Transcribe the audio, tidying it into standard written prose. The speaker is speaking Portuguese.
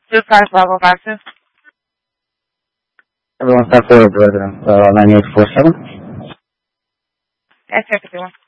Two cars, Bravo Foxes. Everyone start forward, resident. 9847. Yes, sir, 51.